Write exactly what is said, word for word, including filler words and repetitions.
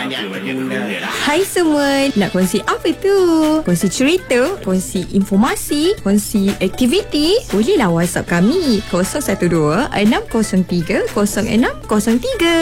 banyak berguna. Hai semua, nak kongsi apa tu? Kongsi cerita, kongsi informasi, kongsi aktiviti? Bolehlah WhatsApp kami kosong satu dua enam kosong tiga kosong enam kosong tiga.